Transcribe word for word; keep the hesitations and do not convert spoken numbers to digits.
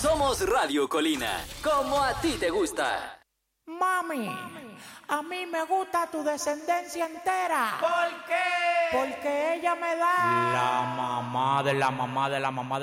Somos Radio Colina, como a ti te gusta. Mami, a mí me gusta tu descendencia entera. ¿Por qué? Porque ella me da la mamá de la mamá de la mamá de